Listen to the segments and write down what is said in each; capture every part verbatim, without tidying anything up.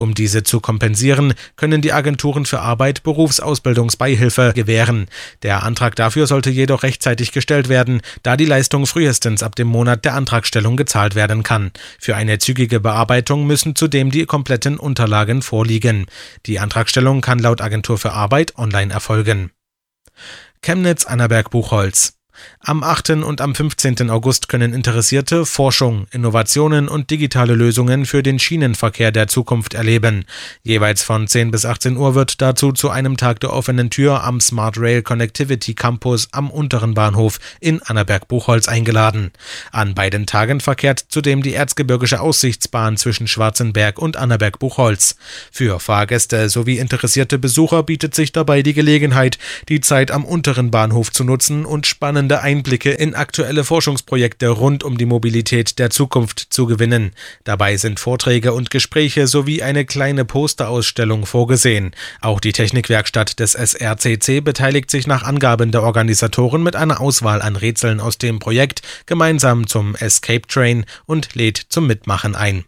Um diese zu kompensieren, können die Agenturen für Arbeit Berufsausbildungsbeihilfe gewähren. Der Antrag dafür sollte jedoch rechtzeitig gestellt werden, da die Leistung frühestens ab dem Monat der Antragstellung gezahlt werden kann. Für eine zügige Bearbeitung müssen zudem die kompletten Unterlagen vorliegen. Die Antragstellung kann laut Agentur für Arbeit online erfolgen. Chemnitz-Annaberg-Buchholz. Am achten und am fünfzehnten August können Interessierte Forschung, Innovationen und digitale Lösungen für den Schienenverkehr der Zukunft erleben. Jeweils von zehn bis achtzehn Uhr wird dazu zu einem Tag der offenen Tür am Smart Rail Connectivity Campus am unteren Bahnhof in Annaberg-Buchholz eingeladen. An beiden Tagen verkehrt zudem die Erzgebirgische Aussichtsbahn zwischen Schwarzenberg und Annaberg-Buchholz. Für Fahrgäste sowie interessierte Besucher bietet sich dabei die Gelegenheit, die Zeit am unteren Bahnhof zu nutzen und spannende Einblicke in aktuelle Forschungsprojekte rund um die Mobilität der Zukunft zu gewinnen. Dabei sind Vorträge und Gespräche sowie eine kleine Posterausstellung vorgesehen. Auch die Technikwerkstatt des S R C C beteiligt sich nach Angaben der Organisatoren mit einer Auswahl an Rätseln aus dem Projekt gemeinsam zum Escape Train und lädt zum Mitmachen ein.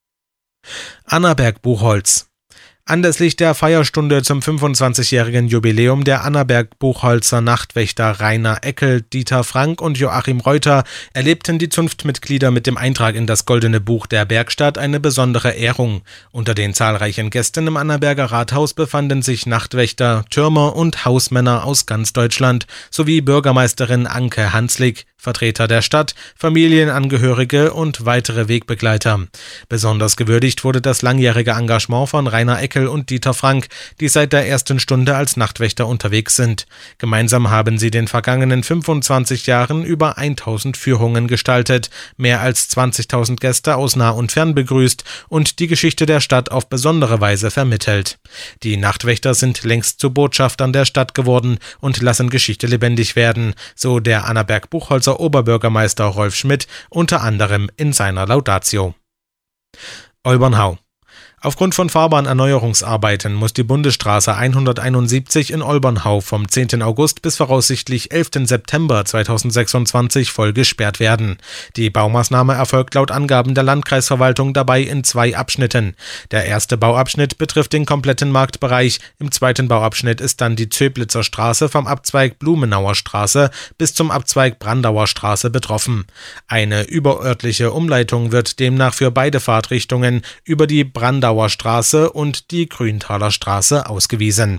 Annaberg-Buchholz. Anlässlich der Feierstunde zum fünfundzwanzigjährigen Jubiläum der Annaberg-Buchholzer Nachtwächter Rainer Eckel, Dieter Frank und Joachim Reuter erlebten die Zunftmitglieder mit dem Eintrag in das Goldene Buch der Bergstadt eine besondere Ehrung. Unter den zahlreichen Gästen im Annaberger Rathaus befanden sich Nachtwächter, Türmer und Hausmänner aus ganz Deutschland sowie Bürgermeisterin Anke Hanslik, Vertreter der Stadt, Familienangehörige und weitere Wegbegleiter. Besonders gewürdigt wurde das langjährige Engagement von Rainer Eckel und Dieter Frank, die seit der ersten Stunde als Nachtwächter unterwegs sind. Gemeinsam haben sie den vergangenen fünfundzwanzig Jahren über tausend Führungen gestaltet, mehr als zwanzigtausend Gäste aus nah und fern begrüßt und die Geschichte der Stadt auf besondere Weise vermittelt. Die Nachtwächter sind längst zu Botschaftern der Stadt geworden und lassen Geschichte lebendig werden, so der Annaberg-Buchholzer Oberbürgermeister Rolf Schmidt unter anderem in seiner Laudatio. Olbernhau. Aufgrund von Fahrbahnerneuerungsarbeiten muss die Bundesstraße hunderteinundsiebzig in Olbernhau vom zehnten August bis voraussichtlich elften September zweitausendsechsundzwanzig voll gesperrt werden. Die Baumaßnahme erfolgt laut Angaben der Landkreisverwaltung dabei in zwei Abschnitten. Der erste Bauabschnitt betrifft den kompletten Marktbereich, im zweiten Bauabschnitt ist dann die Zöblitzer Straße vom Abzweig Blumenauer Straße bis zum Abzweig Brandauer Straße betroffen. Eine überörtliche Umleitung wird demnach für beide Fahrtrichtungen über die Brandauer Straße und die Grüntaler Straße ausgewiesen.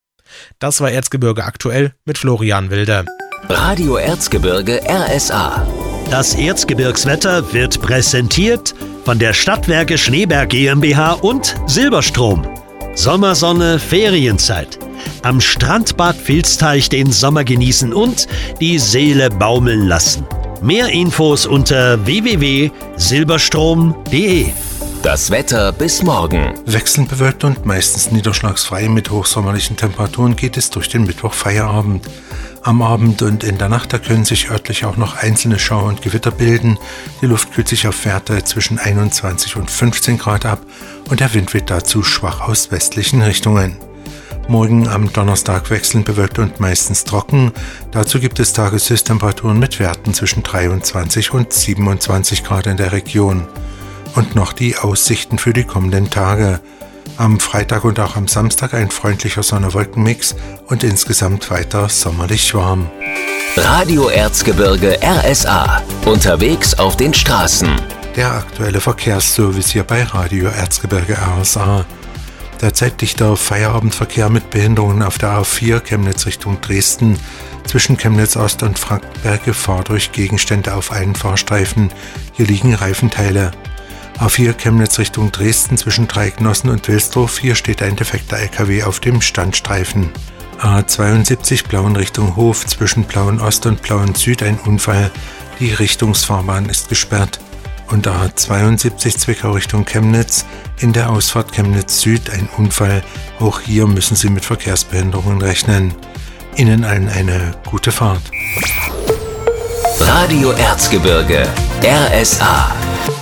Das war Erzgebirge aktuell mit Florian Wilde. Radio Erzgebirge R S A. Das Erzgebirgswetter wird präsentiert von der Stadtwerke Schneeberg GmbH und Silberstrom. Sommersonne, Ferienzeit. Am Strandbad Vilsteich den Sommer genießen und die Seele baumeln lassen. Mehr Infos unter w w w punkt silberstrom punkt de. Das Wetter bis morgen. Wechselnd bewölkt und meistens niederschlagsfrei mit hochsommerlichen Temperaturen geht es durch den Mittwoch-Feierabend. Am Abend und in der Nacht da können sich örtlich auch noch einzelne Schauer und Gewitter bilden. Die Luft kühlt sich auf Werte zwischen einundzwanzig und fünfzehn Grad ab und der Wind weht dazu schwach aus westlichen Richtungen. Morgen am Donnerstag wechselnd bewölkt und meistens trocken. Dazu gibt es Tageshöchsttemperaturen mit Werten zwischen dreiundzwanzig und siebenundzwanzig Grad in der Region. Und noch die Aussichten für die kommenden Tage. Am Freitag und auch am Samstag ein freundlicher Sonne-Wolken-Mix und insgesamt weiter sommerlich warm. Radio Erzgebirge R S A. Unterwegs auf den Straßen. Der aktuelle Verkehrsservice hier bei Radio Erzgebirge R S A. Derzeit dichter Feierabendverkehr mit Behinderungen auf der A vier Chemnitz Richtung Dresden. Zwischen Chemnitz Ost und Frankenberg Gefahr durch Gegenstände auf allen Fahrstreifen. Hier liegen Reifenteile. A vier Chemnitz Richtung Dresden zwischen Dreignossen und Wilsdorf. Hier steht ein defekter L K W auf dem Standstreifen. A zweiundsiebzig Plauen Richtung Hof zwischen Plauen Ost und Plauen Süd ein Unfall. Die Richtungsfahrbahn ist gesperrt. Und A zweiundsiebzig Zwickau Richtung Chemnitz in der Ausfahrt Chemnitz Süd ein Unfall. Auch hier müssen Sie mit Verkehrsbehinderungen rechnen. Ihnen allen eine gute Fahrt. Radio Erzgebirge R S A.